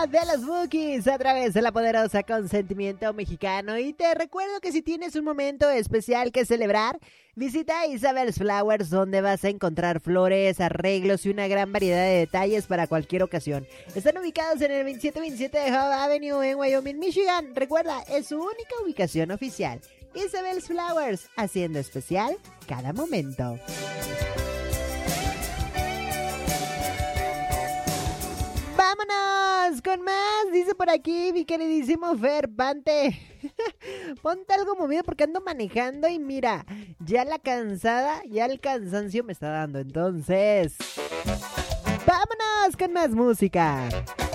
de los Bukis a través de la poderosa Consentimiento Mexicano. Y te recuerdo que si tienes un momento especial que celebrar, visita Isabel's Flowers, donde vas a encontrar flores, arreglos y una gran variedad de detalles para cualquier ocasión. Están ubicados en el 2727 de Hub Avenue en Wyoming, Michigan. Recuerda, es su única ubicación oficial. Isabel's Flowers, haciendo especial cada momento. ¡Vámonos con más! Dice por aquí mi queridísimo Fer, ponte algo movido porque ando manejando y mira, ya el cansancio me está dando. Entonces, ¡vámonos con más música!